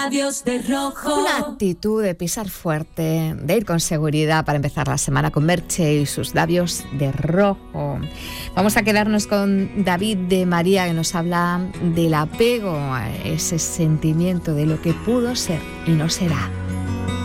Labios de rojo. Una actitud de pisar fuerte, de ir con seguridad para empezar la semana con Merche y sus labios de rojo. Vamos a quedarnos con David de María, que nos habla del apego a ese sentimiento de lo que pudo ser y no será.